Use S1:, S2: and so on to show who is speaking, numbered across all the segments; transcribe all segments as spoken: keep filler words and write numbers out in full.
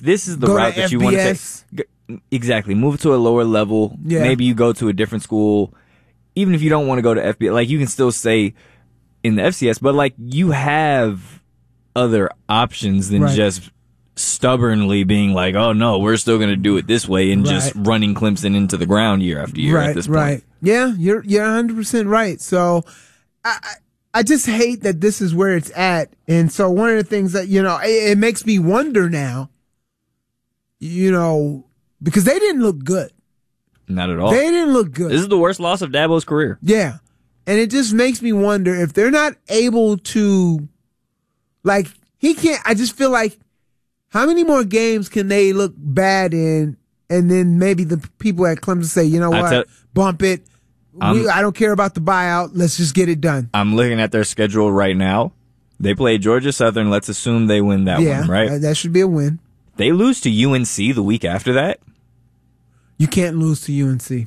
S1: this is the
S2: go
S1: route
S2: to
S1: that you want to take, exactly, move to a lower level. Yeah. Maybe you go to a different school. Even if you don't want to go to F B S, like you can still stay in the F C S, but like you have other options than right. just stubbornly being like, oh no, we're still going to do it this way and right. just running Clemson into the ground year after year
S2: right,
S1: at this point.
S2: Right. Yeah, you're you're one hundred percent right. So I I just hate that this is where it's at. And so one of the things that, you know, it, it makes me wonder now, you know, because they didn't look good.
S1: Not at all.
S2: They didn't look good.
S1: This is the worst loss of Dabo's career.
S2: Yeah. And it just makes me wonder if they're not able to, like, he can't, I just feel like, how many more games can they look bad in, and then maybe the people at Clemson say, you know what, tell, bump it. We, I don't care about the buyout. Let's just get it done.
S1: I'm looking at their schedule right now. They play Georgia Southern. Let's assume they win that
S2: yeah,
S1: one, right?
S2: That should be a win.
S1: They lose to U N C the week after that.
S2: You can't lose to U N C.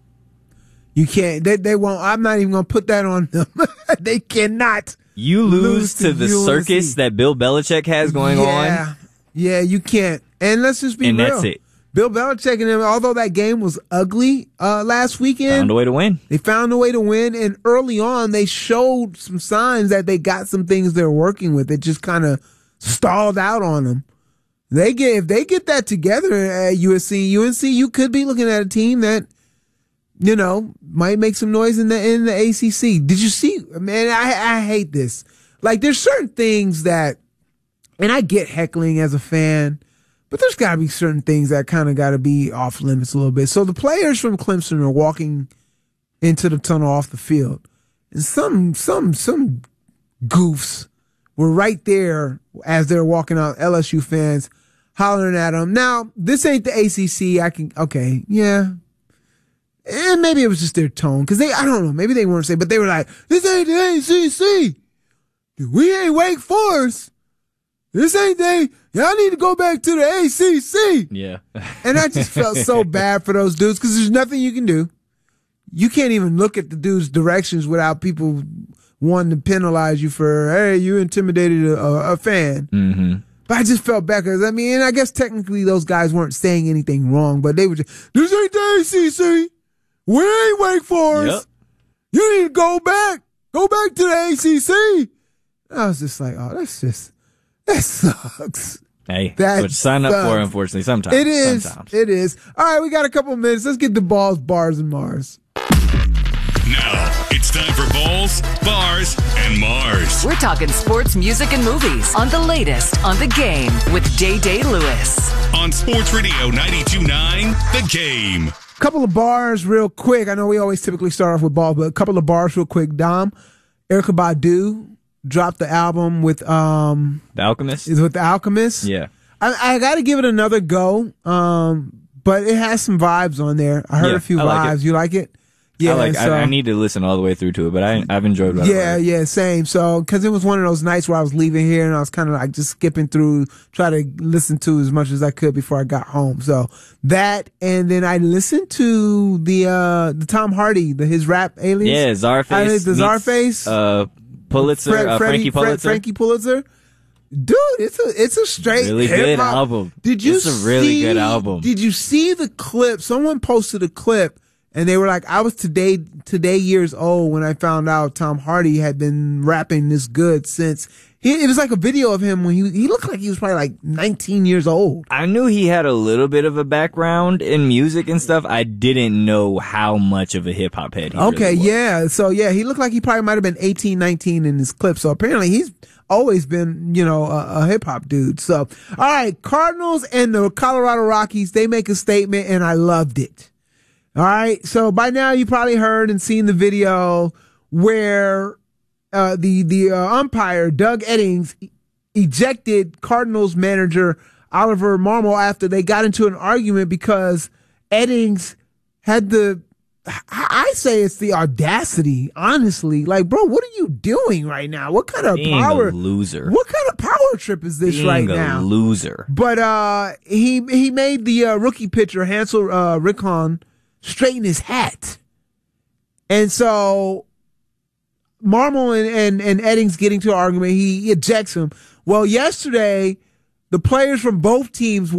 S2: You can't. They, they won't. I'm not even going to put that on them. They cannot.
S1: You lose, lose to, to the U N C. Circus that Bill Belichick has going
S2: yeah.
S1: on.
S2: Yeah. Yeah, you can't. And let's just be
S1: and
S2: real.
S1: And that's it.
S2: Bill Belichick and them, although that game was ugly uh, last weekend,
S1: found a way to win.
S2: They found a way to win, and early on, they showed some signs that they got some things they're working with. It just kind of stalled out on them. They get if they get that together at U S C, U N C, you could be looking at a team that, you know, might make some noise in the in the A C C. Did you see? Man, I I hate this. Like, there's certain things that. And I get heckling as a fan, but there's got to be certain things that kind of got to be off limits a little bit. So the players from Clemson are walking into the tunnel off the field, and some some some goofs were right there as they're walking out. L S U fans hollering at them. Now, this ain't the A C C. I can okay, yeah, and maybe it was just their tone because they I don't know. Maybe they weren't saying, but they were like, "This ain't the A C C. We ain't Wake Forest. This ain't they. Y'all need to go back to the A C C."
S1: Yeah.
S2: And I just felt so bad for those dudes because there's nothing you can do. You can't even look at the dude's directions without people wanting to penalize you for, hey, you intimidated a, a, a fan.
S1: Mm-hmm.
S2: But I just felt bad because, I mean, I guess technically those guys weren't saying anything wrong, but they were just, this ain't the A C C. We ain't Wake Forest. Yep. You need to go back. Go back to the A C C. I was just like, oh, that's just. That sucks.
S1: Hey, that what you sign up sucks. For, unfortunately, sometimes.
S2: It is.
S1: Sometimes.
S2: It is. All right, we got a couple of minutes. Let's get the balls, bars, and Mars.
S3: Now, it's time for balls, bars, and Mars.
S4: We're talking sports, music, and movies on the latest on The Game with Day Day Lewis.
S3: On Sports Radio ninety-two point nine, The Game.
S2: Couple of bars real quick. I know we always typically start off with balls, but a couple of bars real quick. Dom, Erykah Badu dropped the album with um
S1: The Alchemist.
S2: Is with The Alchemist.
S1: Yeah,
S2: I, I got to give it another go. Um, but it has some vibes on there. I heard
S1: yeah,
S2: a few
S1: I
S2: vibes.
S1: like
S2: You like it? Yeah,
S1: I like.
S2: so,
S1: I, I need to listen all the way through to it, but I I've enjoyed it.
S2: Yeah, yeah, same. So because it was one of those nights where I was leaving here and I was kind of like just skipping through, try to listen to as much as I could before I got home. So that, and then I listened to the uh the Tom Hardy, the his rap alias.
S1: Yeah, Czarface.
S2: The Czarface.
S1: Uh. Pulitzer,
S2: Fred,
S1: uh,
S2: Freddie,
S1: Frankie Pulitzer.
S2: Fred, Frankie Pulitzer. Dude, it's a it's a straight
S1: really
S2: hip-hop.
S1: good album.
S2: Did you
S1: it's a really
S2: see,
S1: good album.
S2: Did you see the clip? Someone posted a clip and they were like, I was today today years old when I found out Tom Hardy had been rapping this good since he, it was like a video of him when he he looked like he was probably like nineteen years old.
S1: I knew he had a little bit of a background in music and stuff. I didn't know how much of a hip hop head he
S2: Okay,
S1: really was.
S2: yeah. So yeah, he looked like he probably might have been eighteen, nineteen in this clip. So apparently he's always been, you know, a, a hip hop dude. So, all right, Cardinals and the Colorado Rockies, they make a statement and I loved it. All right. So by now you probably heard and seen the video where uh, the, the uh, umpire, Doug Eddings, e- ejected Cardinals manager Oliver Marmol after they got into an argument because Eddings had the, I say it's the audacity, honestly. Like, bro, what are you doing right now? What kind of
S1: Being
S2: power
S1: a loser?
S2: What kind of power trip is this
S1: Being
S2: right
S1: a
S2: now?
S1: Loser.
S2: But uh, he he made the uh, rookie pitcher Hansel uh, Rickon straighten his hat, and so Marmol and, and and Eddings getting to an argument. He ejects him. Well, yesterday the players from both teams